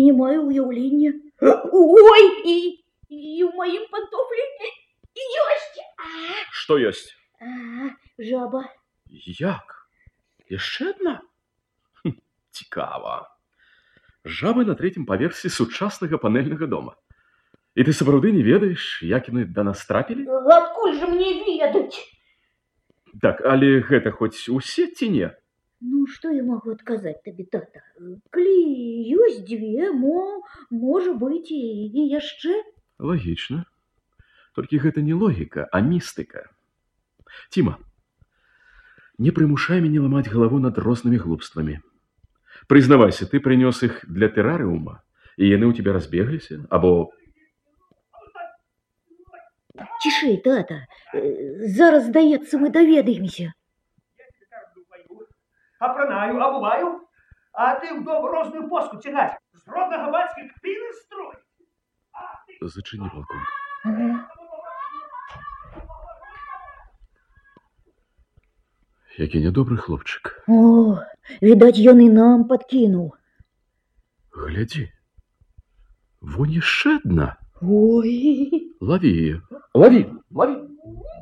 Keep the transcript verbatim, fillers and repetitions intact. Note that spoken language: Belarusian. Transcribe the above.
не маю уяўлення. Ой, і, і ў маім пантофлі ёсць. Што ёсць? А, жаба. Як? Яшчэ адна? Хм, цікава. Жабы на трэцім паверсе сучаснага панельнага дома. І ты сапраўды не ведаеш, як яны да нас трапілі? Адкуль жа мне ведаць? Так, але гэта хоць усе ці не? Ну, што я магу адказаць табе, тата? Калі ёсць дзве, мо, можа быць, і, і яшчэ. Лагічна. Толькі гэта не логіка, а містыка. Тіма, не прымушай мяне ламаць галаву над рознымі глупствамі. Прызнавайся, ты прынёс іх для тэрарыума, і яны ў тебе разбегліся, або... Цішэй, тата. Зараз, здаецца, мы даведаемся. Апранаю, обуваю, а ты в дом розную поску тягать. З родного батька кпины строить. Зачини балкон. Ага. Які нядобры хлопчык. О, відаць, ён і нам падкінуў. Глядзі. Вон яшчэ адна. Ой. Лови ее. Лови, лови.